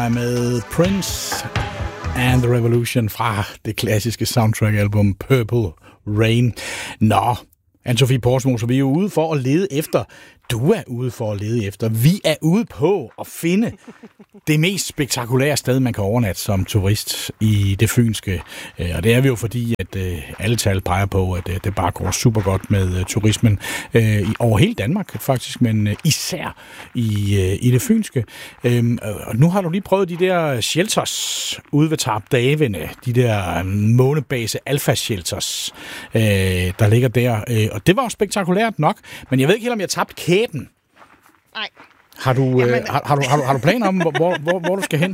Med Prince and the Revolution fra det klassiske soundtrack-album Purple Rain. Nå, Anne-Sophie Porsmo, så vi er jo ude for at lede efter. Du er ude for at lede efter. Vi er ude på at finde det mest spektakulære sted, man kan overnatte som turist i det fynske. Og det er vi jo fordi, at alle tal peger på, at det bare går super godt med turismen over hele Danmark faktisk, men især i det fynske. Og nu har du lige prøvet de der shelters ude ved Tarp-Davene, de der månebase alfa-shelters, der ligger der. Og det var jo spektakulært nok, men jeg ved ikke helt, om jeg tabte kæben. Nej. Har du planer om, hvor du skal hen?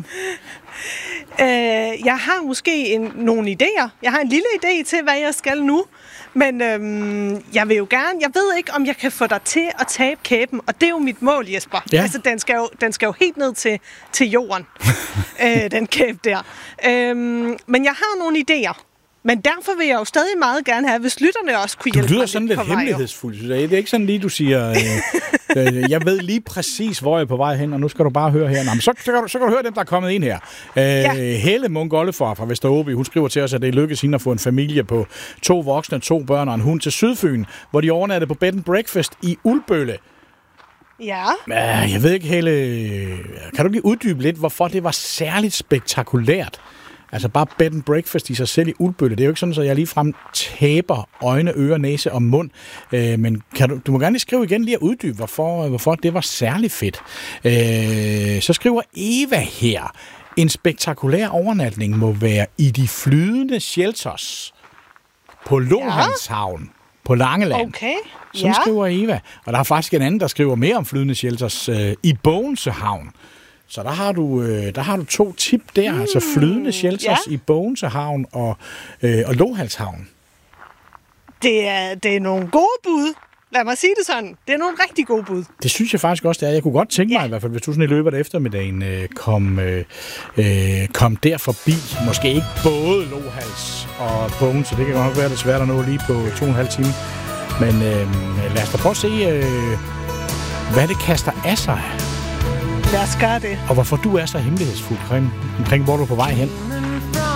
Jeg har måske nogle idéer. Jeg har en lille idé til, hvad jeg skal nu. Men jeg vil jo gerne... Jeg ved ikke, om jeg kan få dig til at tabe kæben. Og det er jo mit mål, Jesper. Ja. Altså, den skal jo helt ned til jorden. Den kæbe der. Men jeg har nogle idéer. Men derfor vil jeg jo stadig meget gerne have, hvis lytterne også kunne hjælpe mig. Du lyder sådan lidt hemmelighedsfuld. Det er ikke sådan lige, du siger, jeg ved lige præcis, hvor jeg er på vej hen, og nu skal du bare høre her. Nå, men så kan du høre dem, der er kommet ind her. Helle Mungollefar fra Vesteråby, hun skriver til os, at det lykkedes hende at få en familie på 2 voksne, 2 børn og en hund til Sydfyn, hvor de overnattede på bed and breakfast i Ulbølle. Ja. Jeg ved ikke, Helle, kan du lige uddybe lidt, hvorfor det var særligt spektakulært? Altså bare bed and breakfast i sig selv i Ulbølle. Det er jo ikke sådan, at jeg ligefrem taber øjne, ører, næse og mund. Men du må gerne lige skrive igen lige at uddybe, hvorfor det var særlig fedt. Så skriver Eva her. En spektakulær overnatning må være i de flydende shelters på Lohalshavn på Langeland. Okay. Sådan skriver Eva. Og der er faktisk en anden, der skriver mere om flydende shelters i Bogense Havn. Så der har du 2 tip der, altså flydende shelters i Bogense Havn og Lohalshavn. Det er nogle gode bud. Lad mig sige det sådan. Det er nogle rigtig gode bud. Det synes jeg faktisk også, det er. Jeg kunne godt tænke mig i hvert fald, hvis du sådan i løbet af eftermiddagen kom der forbi. Måske ikke både Lohals og Bogense. Det kan godt nok være, det svært at nå lige på 2,5 timer. Men lad os da prøve at se, hvad det kaster af sig. Lad os gøre det. Og hvorfor du er så hemmelighedsfuld omkring hvor du er på vej hen.